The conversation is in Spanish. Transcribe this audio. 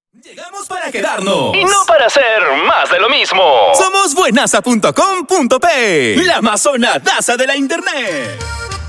Llegamos para quedarnos. Y no para hacer más de lo mismo. Somos buenaza.com.p, la más sonadaza de la internet.